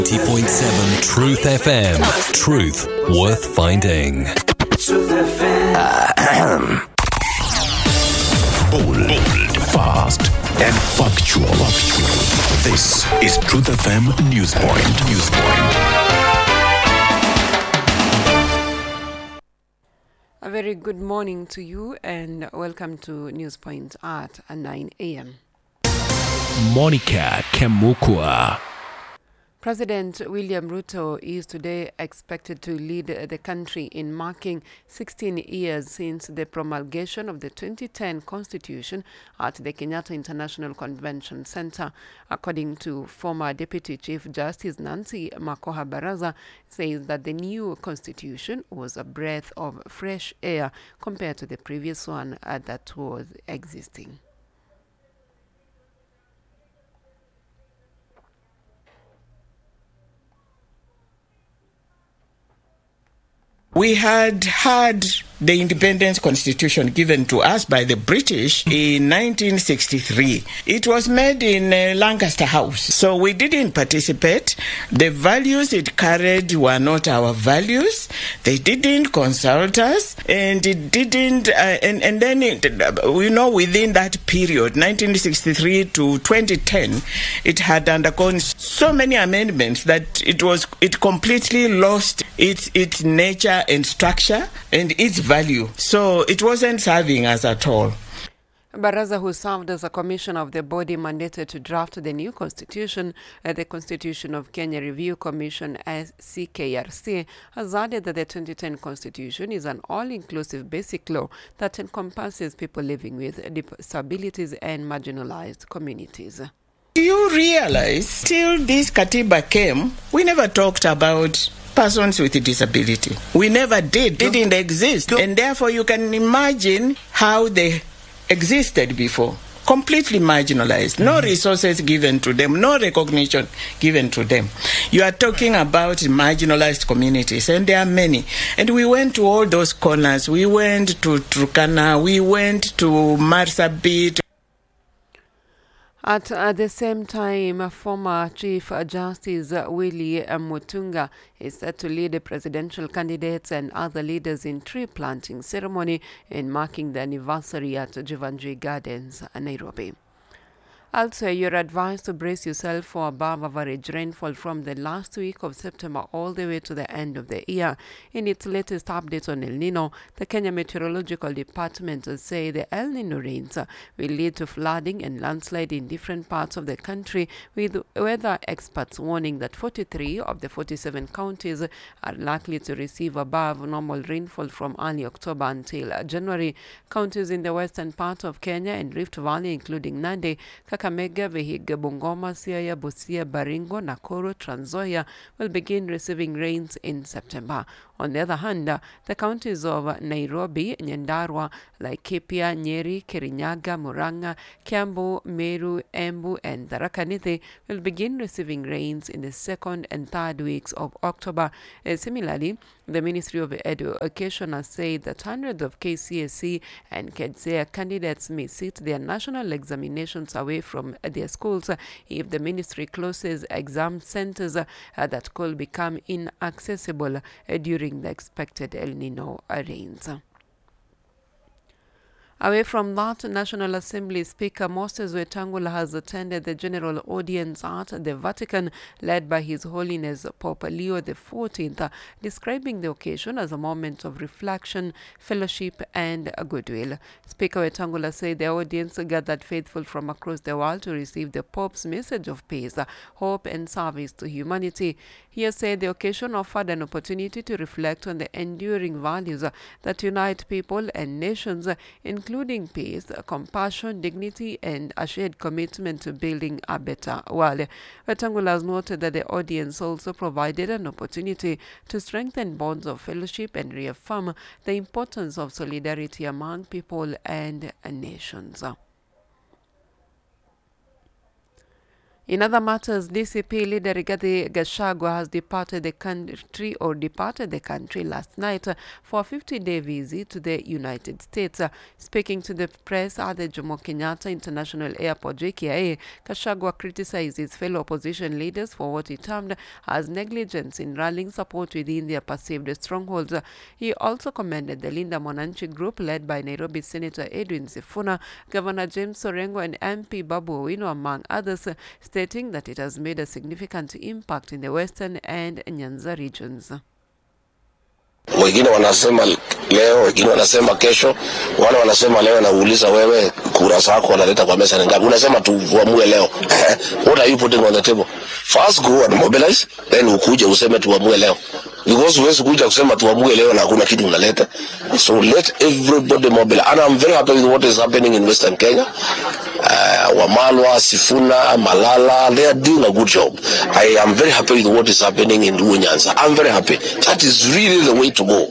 90.7 Truth FM. Truth worth finding. Truth FM. Bold, fast, and factual. This is Truth FM Newspoint. A very good morning to you and welcome to Newspoint at 9 a.m. Monica Kemukwa. President William Ruto is today expected to lead the country in marking 16 years since the promulgation of the 2010 Constitution at the Kenyatta International Convention Center. According to former Deputy Chief Justice Nancy Makoha Baraza, says that the new Constitution was a breath of fresh air compared to the previous one that was existing. We had the independence constitution given to us by the British in 1963. It was made in Lancaster House, so we didn't participate. The values it carried were not our values. They didn't consult us, and it didn't. And then within that period, 1963 to 2010, it had undergone so many amendments that it completely lost its nature and structure and its value. So it wasn't serving us at all. Baraza, who served as a commissioner of the body mandated to draft the new constitution, the Constitution of Kenya Review Commission (CKRC), has added that the 2010 constitution is an all-inclusive basic law that encompasses people living with disabilities and marginalized communities. Do you realize, till this Katiba came, we never talked about persons with a disability. We never didn't exist. And therefore you can imagine how they existed before. Completely marginalized. No resources given to them, no recognition given to them. You are talking about marginalized communities, and there are many. And we went to all those corners. We went to Turkana, we went to Marsabit. At the same time, former Chief Justice Willie Mutunga is set to lead the presidential candidates and other leaders in tree planting ceremony in marking the anniversary at Jivanjee Gardens, Nairobi. Also, you're advised to brace yourself for above average rainfall from the last week of September all the way to the end of the year. In its latest update on El Nino, the Kenya Meteorological Department say the El Nino rains will lead to flooding and landslide in different parts of the country, with weather experts warning that 43 of the 47 counties are likely to receive above normal rainfall from early October until January. Counties in the western part of Kenya and Rift Valley, including Nandi, Kakamega, Vihiga, Bungoma, Siaya, Busia, Baringo, Nakuru, Trans Nzoia will begin receiving rains in September. On the other hand, the counties of Nairobi, Nyandarua, Laikipia, Nyeri, Kirinyaga, Murang'a, Kiambu, Meru, Embu, and Tharaka Nithi will begin receiving rains in the second and third weeks of October. Similarly, the Ministry of Education has said that hundreds of KCSE and KEDSEA candidates may sit their national examinations away from their schools if the ministry closes exam centers that could become inaccessible during the expected El Nino rains. Away from that, National Assembly Speaker Moses Wetangula has attended the general audience at the Vatican led by His Holiness Pope Leo XIV, describing the occasion as a moment of reflection, fellowship, and goodwill. Speaker Wetangula said the audience gathered faithful from across the world to receive the Pope's message of peace, hope, and service to humanity. He has said the occasion offered an opportunity to reflect on the enduring values that unite people and nations, including peace, compassion, dignity, and a shared commitment to building a better world. Wetangula has noted that the audience also provided an opportunity to strengthen bonds of fellowship and reaffirm the importance of solidarity among people and nations. In other matters, DCP leader Rigathi Gachagua has departed the country last night for a 50-day visit to the United States. Speaking to the press at the Jomo Kenyatta International Airport, JKIA, Gachagua criticized his fellow opposition leaders for what he termed as negligence in rallying support within their perceived strongholds. He also commended the Linda Mwananchi group led by Nairobi Senator Edwin Sifuna, Governor James Orengo and MP Babu Owino, among others, stating that it has made a significant impact in the Western and Nyanza regions. Wengine wanasema leo, wengine wanasema kesho, wale wanasema leo. Nauliza wewe, kura zako wanaleta kwa meza ngapi? Unasema tuamue leo. What are you putting on the table? First go and mobilize, then ukuje useme tuamue leo. Because huwezi kuja kusema tuamue leo na hakuna kitu unaleta. So let everybody mobilize. And I'm very happy with what is happening in Western Kenya. Wamalwa, Sifuna, Malala, they are doing a good job. I am very happy with what is happening in Nyanza. I'm very happy. That is really the way to go.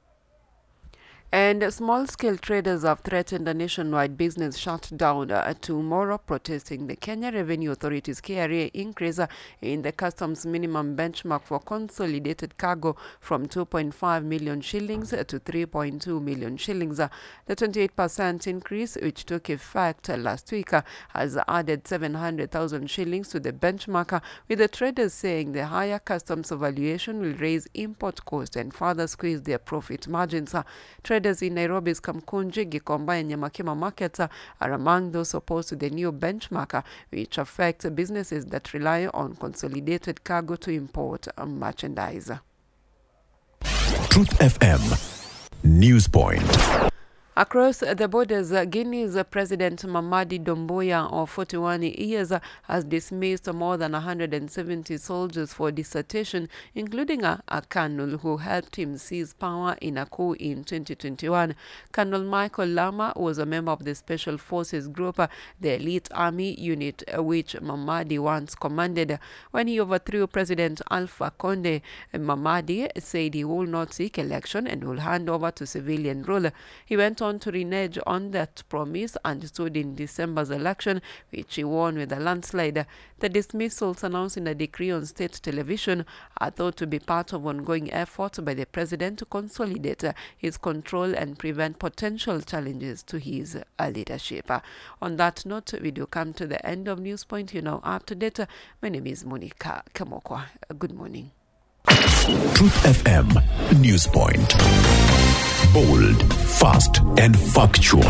And small-scale traders have threatened a nationwide business shutdown tomorrow, protesting the Kenya Revenue Authority's KRA increase in the customs minimum benchmark for consolidated cargo from 2.5 million shillings to 3.2 million shillings. The 28% increase, which took effect last week, has added 700,000 shillings to the benchmark, with the traders saying the higher customs valuation will raise import costs and further squeeze their profit margins. Traders in Nairobi's Kamkunji, Gikomba and Nyamakima markets are among those opposed to the new benchmark, which affects businesses that rely on consolidated cargo to import merchandise. Truth FM News Point. Across the borders, Guinea's President Mamadi Doumbouya, of 41 years, has dismissed more than 170 soldiers for desertion, including a colonel who helped him seize power in a coup in 2021. Colonel Michael Lama was a member of the Special Forces Group, the elite army unit which Mamadi once commanded. When he overthrew President Alpha Conde, Mamadi said he will not seek election and will hand over to civilian rule. He went on to renege on that promise and stood in December's election, which he won with a landslide. The dismissals, announced in a decree on state television, are thought to be part of ongoing efforts by the president to consolidate his control and prevent potential challenges to his leadership. On that note, we do come to the end of News Point. You're now up to date. My name is Monica Kamokwa. Good morning. Truth FM News Point. Bold, fast, and factual.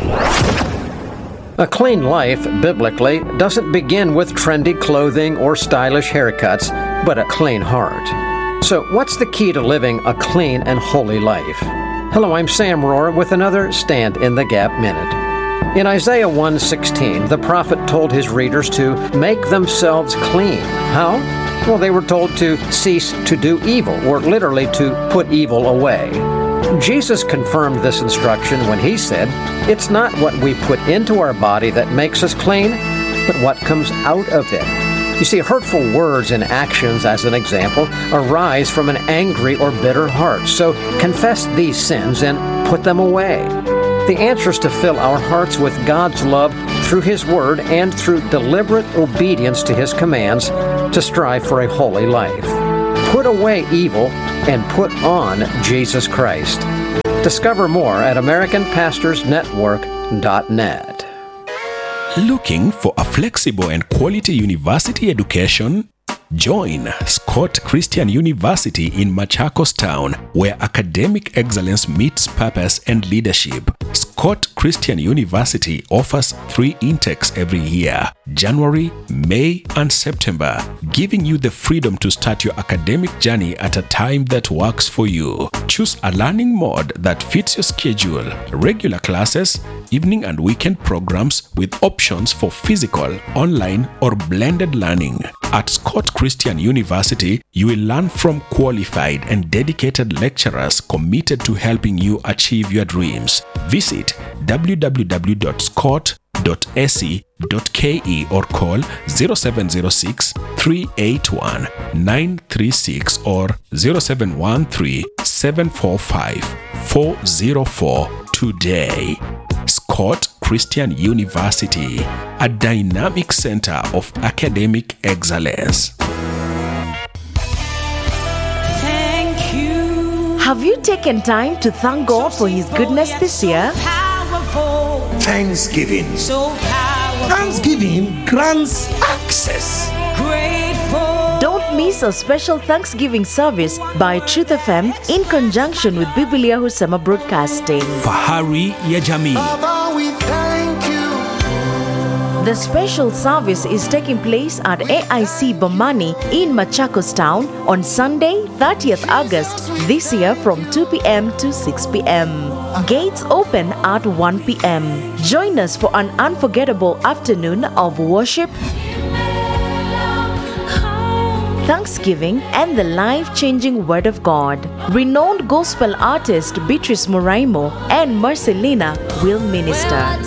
A clean life, biblically, doesn't begin with trendy clothing or stylish haircuts, but a clean heart. So, what's the key to living a clean and holy life? Hello, I'm Sam Rohr with another Stand in the Gap Minute. In Isaiah 1:16, the prophet told his readers to make themselves clean. How? Well, they were told to cease to do evil, or literally to put evil away. Jesus confirmed this instruction when he said, "It's not what we put into our body that makes us clean, but what comes out of it." You see, hurtful words and actions, as an example, arise from an angry or bitter heart. So confess these sins and put them away. The answer is to fill our hearts with God's love through His Word and through deliberate obedience to His commands to strive for a holy life. Put away evil and put on Jesus Christ. Discover more at AmericanPastorsNetwork.net. Looking for a flexible and quality university education? Join Scott Christian University in Machakos Town, where academic excellence meets purpose and leadership. Scott Christian University offers 3 intakes every year: January, May, and September, giving you the freedom to start your academic journey at a time that works for you. Choose a learning mode that fits your schedule: regular classes, evening and weekend programs, with options for physical, online, or blended learning. At Scott Christian University, you will learn from qualified and dedicated lecturers committed to helping you achieve your dreams. Visit www.scott.ac.ke or call 0706 381 936 or 0713 745 404 today. Scott Scott Christian University, a dynamic center of academic excellence. Have you taken time to thank God for His goodness this year? Thanksgiving. Thanksgiving grants access. Don't miss a special Thanksgiving service by Truth FM in conjunction with Biblia Husema Broadcasting. Fahari ya Jamii. Baba, we thank you. The special service is taking place at AIC Bomani in Machakos Town on Sunday, 30th August this year from 2 p.m. to 6 p.m. Gates open at 1 p.m. Join us for an unforgettable afternoon of worship, thanksgiving, and the life-changing Word of God. Renowned gospel artist Beatrice Moraimo and Marcelina will minister.